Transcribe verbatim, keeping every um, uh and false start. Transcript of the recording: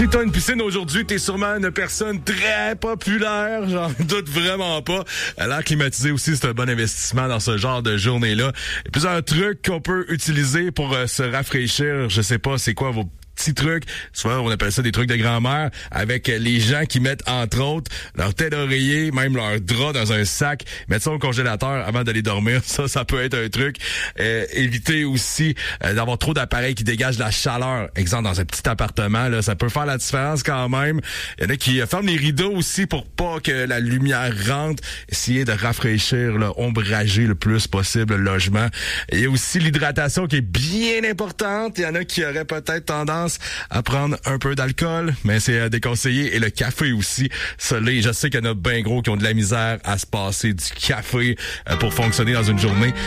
Si t'as une piscine aujourd'hui, t'es sûrement une personne très populaire. J'en doute vraiment pas. L'air climatisé aussi, c'est un bon investissement dans ce genre de journée-là. Il y a plusieurs trucs qu'on peut utiliser pour euh, se rafraîchir. Je sais pas, c'est quoi vos petits trucs. Souvent, on appelle ça des trucs de grand-mère, avec les gens qui mettent, entre autres, leur tête d'oreiller, même leur drap dans un sac, mettre ça au congélateur avant d'aller dormir. Ça, ça peut être un truc. Euh, éviter aussi euh, d'avoir trop d'appareils qui dégagent de la chaleur. Exemple, dans un petit appartement, là, ça peut faire la différence quand même. Il y en a qui euh, ferment les rideaux aussi pour pas que la lumière rentre. Essayer de rafraîchir, là, ombrager le plus possible le logement. Il y a aussi l'hydratation qui est bien importante. Il y en a qui auraient peut-être tendance à prendre un peu d'alcool, mais c'est euh, déconseillé. Et le café aussi. Ça, là, je sais qu'il y en a bien gros qui ont de la misère à se passer du café euh, pour fonctionner dans une journée.